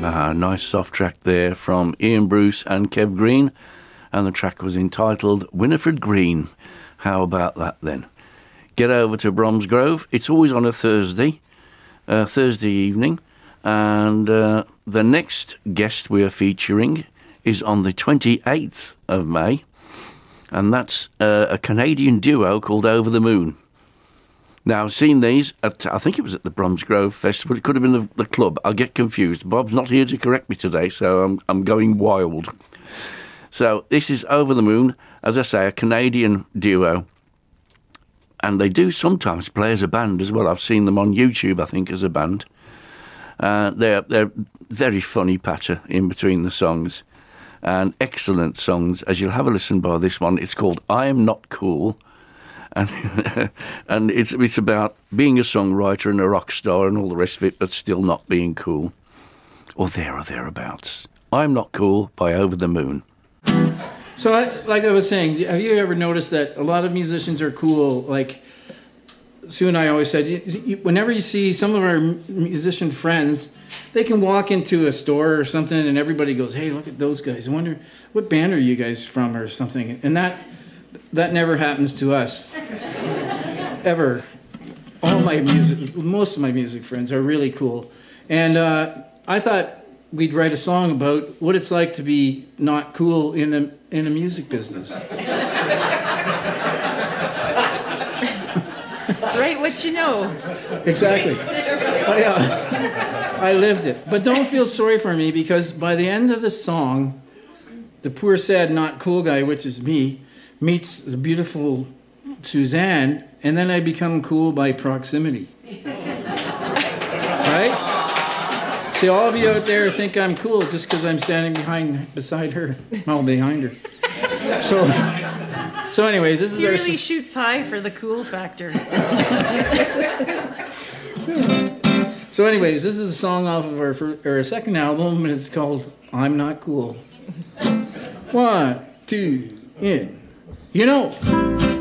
Nice soft track there from Ian Bruce and Kev Green, and the track was entitled Winifred Green. How about that then? Get over to Bromsgrove. It's always on a Thursday evening, and the next guest we are featuring is on the 28th of May, and that's a Canadian duo called Over the Moon. Now, I've seen these at, I think it was at the Bromsgrove Festival. It could have been the club. I'll get confused. Bob's not here to correct me today, so I'm going wild. So this is Over the Moon, as I say, a Canadian duo. And they do sometimes play as a band as well. I've seen them on YouTube, I think, as a band. They're very funny patter in between the songs. And excellent songs, as you'll have a listen by this one. It's called I Am Not Cool. And it's about being a songwriter and a rock star and all the rest of it, but still not being cool. Or there or thereabouts. I'm Not Cool by Over the Moon. So, like I was saying, have you ever noticed that a lot of musicians are cool? Like Sue and I always said, whenever you see some of our musician friends, they can walk into a store or something and everybody goes, hey, look at those guys. I wonder, what band are you guys from or something? And that never happens to us. Ever. Most of my music friends are really cool. And I thought we'd write a song about what it's like to be not cool in a music business. Write what you know. Exactly. I lived it. But don't feel sorry for me, because by the end of the song, the poor, sad, not cool guy, which is me, meets the beautiful Suzanne, and then I become cool by proximity. Right? See, all of you out there think I'm cool just because I'm standing beside her. Well, behind her. So anyways, this is he our... really shoots high for the cool factor. So anyways, this is a song off of our second album, and it's called I'm Not Cool. 1, 2, in. You know...